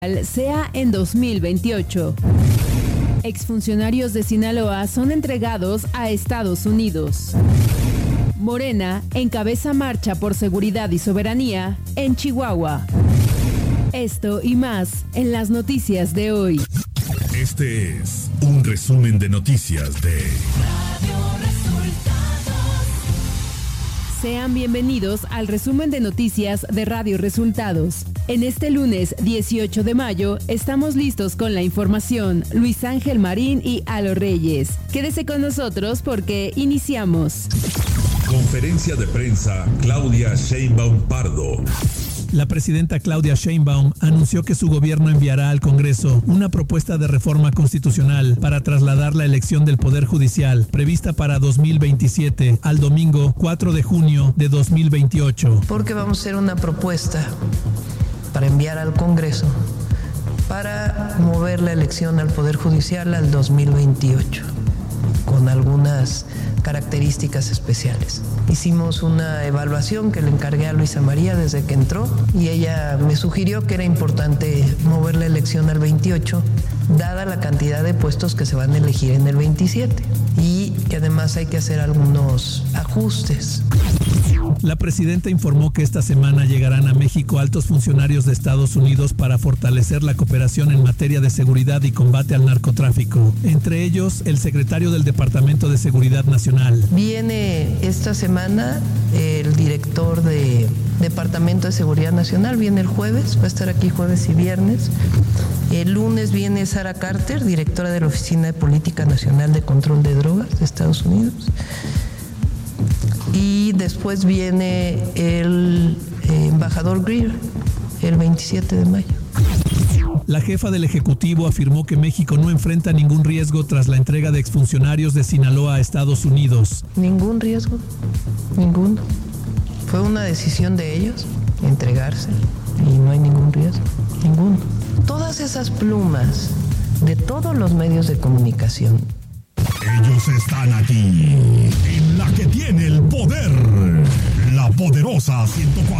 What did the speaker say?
sea en 2028. Exfuncionarios de Sinaloa son entregados a Estados Unidos. Morena encabeza marcha por seguridad y soberanía en Chihuahua. Esto y más en las noticias de hoy. Este es un resumen de noticias de Radio Resultados. Sean bienvenidos al resumen de noticias de Radio Resultados. En este lunes 18 de mayo estamos listos con la información. Luis Ángel Marín y Alo Reyes. Quédese con nosotros porque iniciamos. Conferencia de prensa Claudia Sheinbaum Pardo. La presidenta Claudia Sheinbaum anunció que su gobierno enviará al Congreso una propuesta de reforma constitucional para trasladar la elección del Poder Judicial prevista para 2027 al domingo 4 de junio de 2028. Porque vamos a hacer una propuesta para enviar al Congreso para mover la elección al Poder Judicial al 2028, con algunas características especiales. Hicimos una evaluación que le encargué a Luisa María desde que entró y ella me sugirió que era importante mover la elección al 28, dada la cantidad de puestos que se van a elegir en el 27 y que además hay que hacer algunos ajustes. La presidenta informó que esta semana llegarán a México altos funcionarios de Estados Unidos para fortalecer la cooperación en materia de seguridad y combate al narcotráfico. Entre ellos, el secretario del Departamento de Seguridad Nacional. Viene esta semana el director de Departamento de Seguridad Nacional, viene el jueves, va a estar aquí jueves y viernes. El lunes viene Sara Carter, directora de la Oficina de Política Nacional de Control de Drogas de Estados Unidos. Y después viene el embajador Greer, el 27 de mayo. La jefa del Ejecutivo afirmó que México no enfrenta ningún riesgo tras la entrega de exfuncionarios de Sinaloa a Estados Unidos. Ningún riesgo, ninguno. Fue una decisión de ellos entregarse y no hay ningún riesgo, ninguno. Todas esas plumas de todos los medios de comunicación. Ellos están aquí, en la que tiene el poder, la poderosa 104.